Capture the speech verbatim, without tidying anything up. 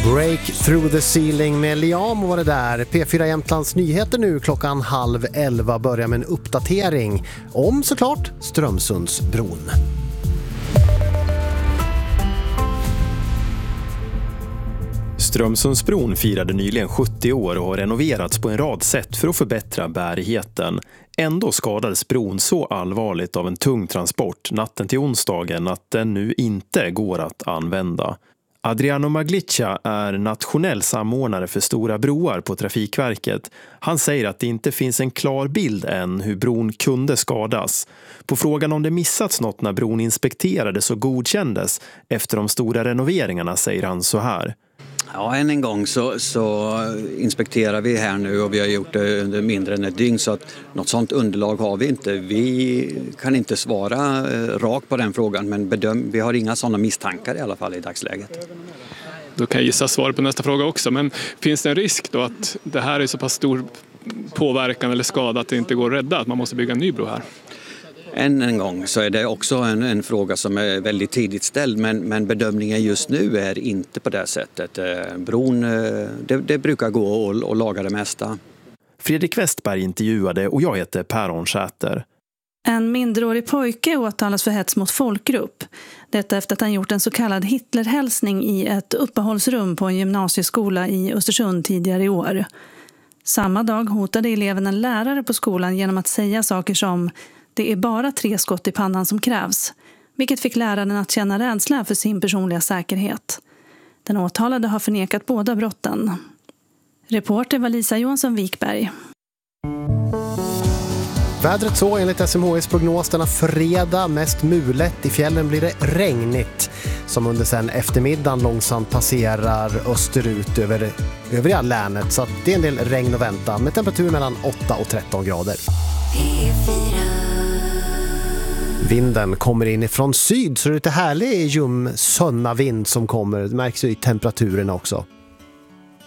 Break through the ceiling med Liam var det där. P fyra Jämtlands nyheter nu klockan halv elva börjar med en uppdatering om såklart Strömsundsbron. Strömsundsbron firade nyligen sjuttio år och har renoverats på en rad sätt för att förbättra bärigheten. Ändå skadades bron så allvarligt av en tung transport natten till onsdagen att den nu inte går att använda. Adriano Maglicia är nationell samordnare för stora broar på Trafikverket. Han säger att det inte finns en klar bild än hur bron kunde skadas. På frågan om det missats något när bron inspekterades och godkändes efter de stora renoveringarna säger han så här. Ja, än en gång så, så inspekterar vi här nu och vi har gjort det under mindre än ett dygn så att något sånt underlag har vi inte. Vi kan inte svara eh, rakt på den frågan men bedöm, vi har inga sådana misstankar i alla fall i dagsläget. Då kan jag gissa svaret på nästa fråga också, men finns det en risk då att det här är så pass stor påverkan eller skada att det inte går att rädda, att man måste bygga en ny bro här? Än en gång så är det också en, en fråga som är väldigt tidigt ställd men, men bedömningen just nu är inte på det sättet. Bron, det, det brukar gå och, och laga det mesta. Fredrik Westberg intervjuade och jag heter Per Onsäter. En mindreårig pojke åtalas för hets mot folkgrupp. Detta efter att han gjort en så kallad Hitlerhälsning i ett uppehållsrum på en gymnasieskola i Östersund tidigare i år. Samma dag hotade eleven en lärare på skolan genom att säga saker som det är bara tre skott i pannan som krävs, vilket fick läraren att känna rädsla för sin personliga säkerhet. Den åtalade har förnekat båda brotten. Reporter var Lisa Johansson Wikberg. Vädret så enligt S M H I:s prognos denna fredag mest mulet. I fjällen blir det regnigt som under sen eftermiddagen långsamt passerar österut över övriga länet. Så att det är en del regn att vänta med temperatur mellan åtta och tretton grader. Vinden kommer in ifrån syd så det är lite härlig ljum sönna vind som kommer. Det märks ju i temperaturerna också.